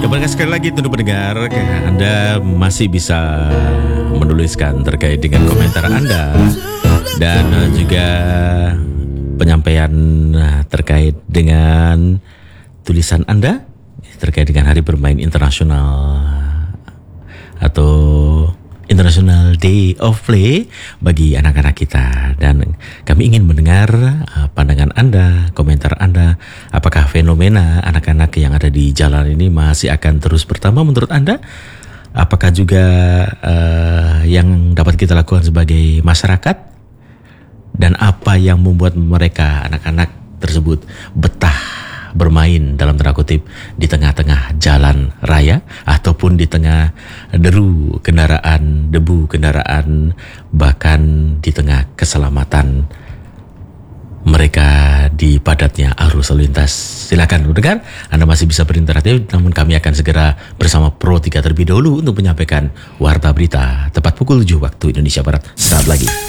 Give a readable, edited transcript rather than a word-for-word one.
Terima kasih sekali lagi untuk pendengar. Anda masih bisa menuliskan terkait dengan komentar Anda dan juga penyampaian terkait dengan tulisan Anda terkait dengan Hari Bermain Internasional atau International Day of Play bagi anak-anak kita, dan kami ingin mendengar pandangan Anda, komentar Anda. Apakah fenomena anak-anak yang ada di jalan ini masih akan terus bertambah menurut Anda? Apakah juga yang dapat kita lakukan sebagai masyarakat, dan apa yang membuat mereka anak-anak tersebut betah bermain dalam tanda kutip di tengah-tengah jalan raya ataupun di tengah debu kendaraan, bahkan di tengah keselamatan mereka di padatnya arus lalu lintas. Silakan mendengar, Anda masih bisa berinteraksi, namun kami akan segera bersama Pro 3 terlebih dahulu untuk menyampaikan warta berita tepat pukul 7 waktu Indonesia Barat. Saat lagi.